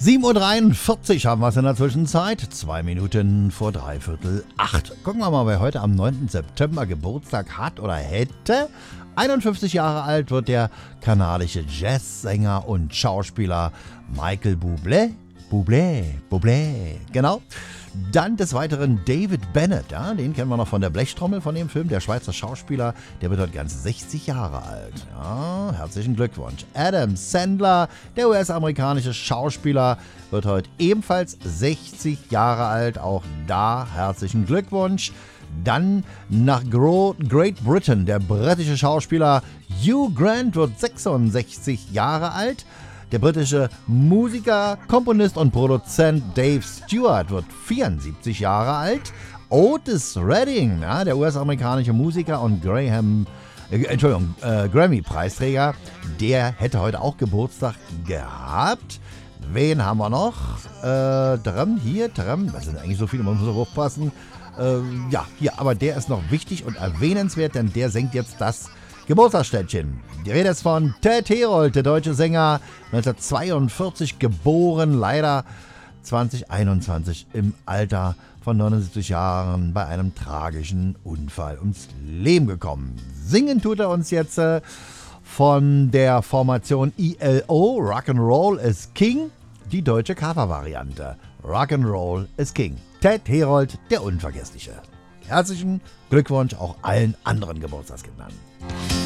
7:43 Uhr haben wir es in der Zwischenzeit. 2 Minuten vor 7:45. Gucken wir mal, wer heute am 9. September Geburtstag hat oder hätte. 51 Jahre alt wird der kanadische Jazzsänger und Schauspieler Michael Bublé. Genau. Dann des Weiteren David Bennett, ja, den kennen wir noch von der Blechtrommel von dem Film, der Schweizer Schauspieler, der wird heute ganz 60 Jahre alt. Ja, herzlichen Glückwunsch. Adam Sandler, der US-amerikanische Schauspieler, wird heute ebenfalls 60 Jahre alt. Auch da herzlichen Glückwunsch. Dann nach Great Britain, der britische Schauspieler Hugh Grant wird 66 Jahre alt. Der britische Musiker, Komponist und Produzent Dave Stewart wird 74 Jahre alt. Otis Redding, ja, der US-amerikanische Musiker und Grammy-Preisträger, der hätte heute auch Geburtstag gehabt. Wen haben wir noch? Das sind eigentlich so viele, man muss aufpassen. Aber der ist noch wichtig und erwähnenswert, denn der singt jetzt das Geburtstagsständchen. Die Rede ist von Ted Herold, der deutsche Sänger, 1942 geboren, leider 2021 im Alter von 79 Jahren bei einem tragischen Unfall ums Leben gekommen. Singen tut er uns jetzt von der Formation ELO, Rock'n'Roll is King, die deutsche Covervariante. Rock'n'Roll is King. Ted Herold, der Unvergessliche. Herzlichen Glückwunsch auch allen anderen Geburtstagskindern.